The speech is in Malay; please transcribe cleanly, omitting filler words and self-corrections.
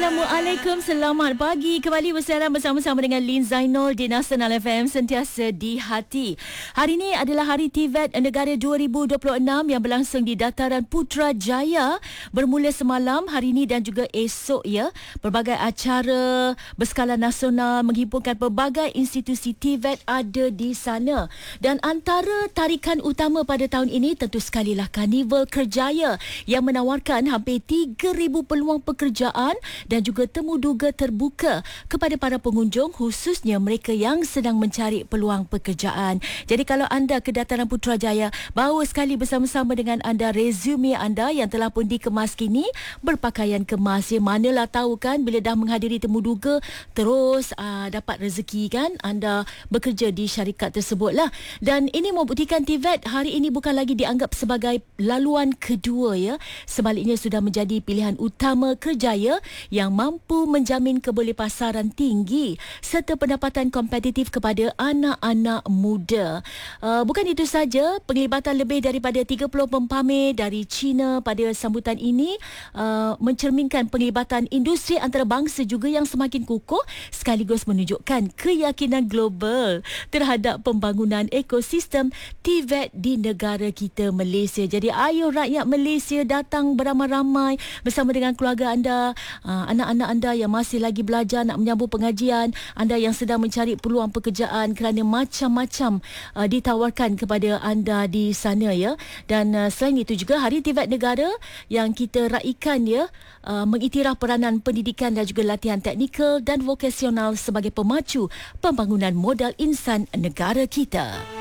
Assalamualaikum, selamat pagi. Kembali bersiaran bersama-sama dengan Lin Zainul di Nasional FM, sentiasa di hati. Hari ini adalah Hari TVET Negara 2026 yang berlangsung di Dataran Putrajaya bermula semalam, hari ini dan juga esok ya. Berbagai acara berskala nasional menghimpunkan pelbagai institusi TVET ada di sana. Dan antara tarikan utama pada tahun ini tentu sekali lah Karnival Kerjaya yang menawarkan hampir 3,000 peluang pekerjaan dan juga temu duga terbuka kepada para pengunjung, khususnya mereka yang sedang mencari peluang pekerjaan. Jadi kalau anda ke Dataran Putrajaya, bawa sekali bersama-sama dengan anda resume anda yang telah pun dikemas kini berpakaian kemas. Ya, manalah tahu kan bila dah menghadiri temu duga terus dapat rezeki kan anda bekerja di syarikat tersebut lah. Dan ini membuktikan TVET hari ini bukan lagi dianggap sebagai laluan kedua ya. Sebaliknya sudah menjadi pilihan utama kerjaya yang mampu menjamin kebolehpasaran tinggi serta pendapatan kompetitif kepada anak-anak muda. Bukan itu saja, penglibatan lebih daripada 30 pempamer dari China pada sambutan ini mencerminkan penglibatan industri antarabangsa juga yang semakin kukuh sekaligus menunjukkan keyakinan global terhadap pembangunan ekosistem TVET di negara kita Malaysia. Jadi ayo rakyat Malaysia datang beramai-ramai bersama dengan keluarga anda, anak-anak anda yang masih lagi belajar nak menyambung pengajian, anda yang sedang mencari peluang pekerjaan kerana macam-macam ditawarkan kepada anda di sana ya. Dan selain itu juga Hari TVET Negara yang kita raikan ya, mengiktiraf peranan pendidikan dan juga latihan teknikal dan vokasional sebagai pemacu pembangunan modal insan negara kita.